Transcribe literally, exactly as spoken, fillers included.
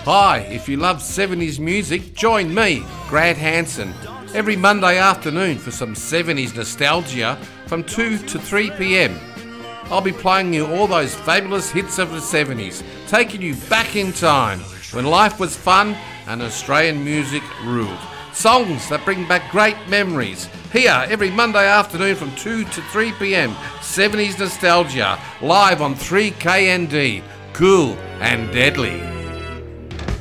Hi, if you love seventies music, join me, Grant Hanson, every Monday afternoon for some seventies nostalgia from two to three p m. I'll be playing you all those fabulous hits of the seventies, taking you back in time when life was fun and Australian music ruled. Songs that bring back great memories. Here, every Monday afternoon from two to three p m, seventies nostalgia, live on three K N D. Cool and deadly.